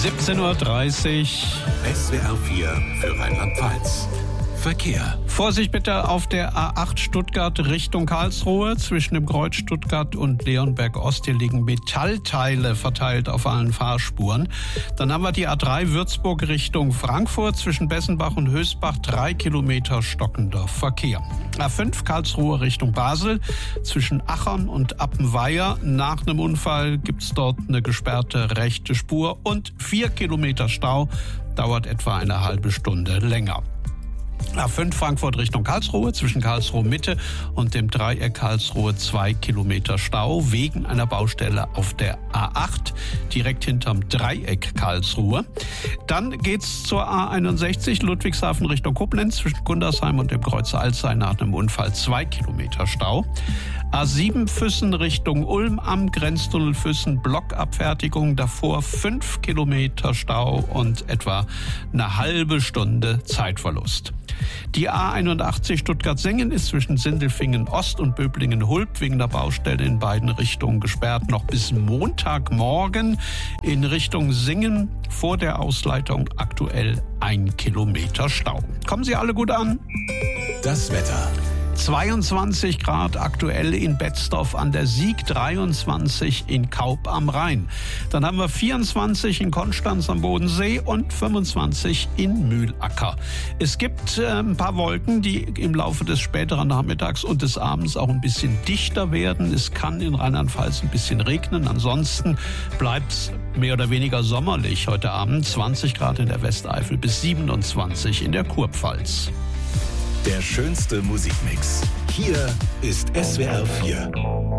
17:30 Uhr. SWR 4 für Rheinland-Pfalz. Verkehr. Vorsicht bitte auf der A8 Stuttgart Richtung Karlsruhe. Zwischen dem Kreuz Stuttgart und Leonberg Ost. Hier liegen Metallteile verteilt auf allen Fahrspuren. Dann haben wir die A3 Würzburg Richtung Frankfurt. Zwischen Bessenbach und Hösbach 3 Kilometer stockender Verkehr. A5 Karlsruhe Richtung Basel. Zwischen Achern und Appenweier. Nach einem Unfall gibt es dort eine gesperrte rechte Spur. Und 4 Kilometer Stau. Dauert etwa eine halbe Stunde länger. A5 Frankfurt Richtung Karlsruhe, zwischen Karlsruhe Mitte und dem Dreieck Karlsruhe 2 Kilometer Stau wegen einer Baustelle auf der A8, direkt hinterm Dreieck Karlsruhe. Dann geht's zur A61 Ludwigshafen Richtung Koblenz, zwischen Gundersheim und dem Kreuz Alzey nach einem Unfall 2 Kilometer Stau. A7 Füssen Richtung Ulm am Grenztunnel Füssen, Blockabfertigung, davor 5 Kilometer Stau und etwa eine halbe Stunde Zeitverlust. Die A81 Stuttgart-Sengen ist zwischen Sindelfingen Ost und Böblingen-Hulb wegen der Baustelle in beiden Richtungen gesperrt. Noch bis Montagmorgen in Richtung Singen vor der Ausleitung aktuell 1 Kilometer Stau. Kommen Sie alle gut an? Das Wetter. 22 Grad aktuell in Betzdorf an der Sieg, 23 in Kaup am Rhein. Dann haben wir 24 in Konstanz am Bodensee und 25 in Mühlacker. Es gibt ein paar Wolken, die im Laufe des späteren Nachmittags und des Abends auch ein bisschen dichter werden. Es kann in Rheinland-Pfalz ein bisschen regnen. Ansonsten bleibt es mehr oder weniger sommerlich heute Abend. 20 Grad in der Westeifel bis 27 in der Kurpfalz. Der schönste Musikmix. Hier ist SWR 4.